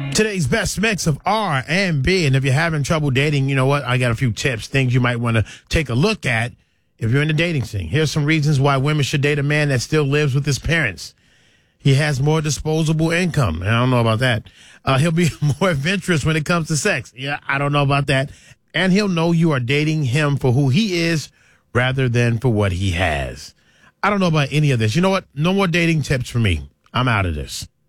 Today's best mix of R&B. And if you're having trouble dating, you know what? I got a few tips, things you might want to take a look at if you're in the dating scene. Here's some reasons why women should date a man that still lives with his parents. He has more disposable income. I don't know about that. He'll be more adventurous when it comes to sex. Yeah, I don't know about that. And he'll know you are dating him for who he is rather than for what he has. I don't know about any of this. You know what? No more dating tips for me. I'm out of this.